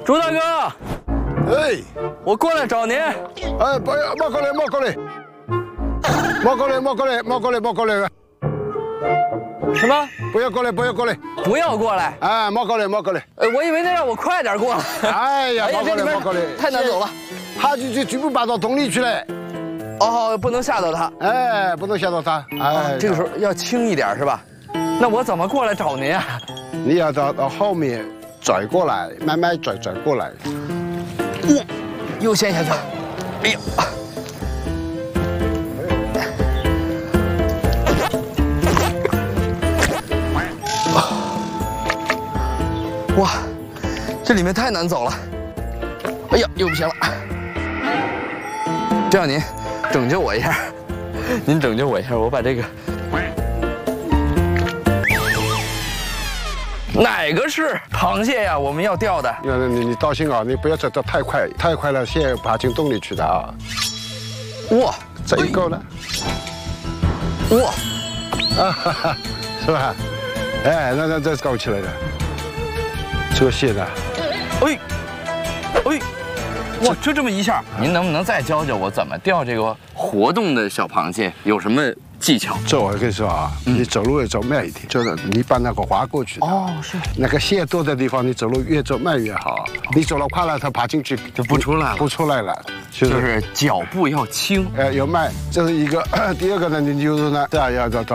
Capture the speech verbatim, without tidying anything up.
朱大哥， 哎， 我过来找您。 哎，不要，莫过来，莫过来，莫过来，莫过来，莫过来，莫过来。 什么？ 不要过来，不要过来。 不要过来。 哎，莫过来，莫过来。 呃，我以为那让我快点过来。 哎呀，莫过来，莫过来， 太难走了。 他就就全部搬到洞里去了。 哦，不能吓到他。 哎，不能吓到他。哎， 这个时候要轻一点是吧？那我怎么过来找您啊？ 你要到到后面拽过来，慢慢拽拽过来。 哇，又陷下去了。哎呀！哇，这里面太难走了。哎呀，又不行了。这样您拯救我一下，您拯救我一下，我把这个。哪个是螃蟹呀？我们要钓的。 你你你当心啊，你不要走得太快，太快了，蟹爬进洞里去的啊。 哇， 这一够了。 哇， 啊哈哈，是吧？哎，那那这高起来了。这个蟹呢？ 哎，哎，哇，就这么一下。您能不能再教教我怎么钓这个活动的小螃蟹？有什么技巧？ 这我跟你说啊，嗯、你走路要走慢一点，就是你把那个划过去。 哦，是。 那个蟹多的地方，你走路越走慢越好。你走了快了，它爬进去就不出来了， 不出来了。 就是、就是脚步要轻， 呃，要慢，这是一个。第二个呢，你就是呢，这样要要到。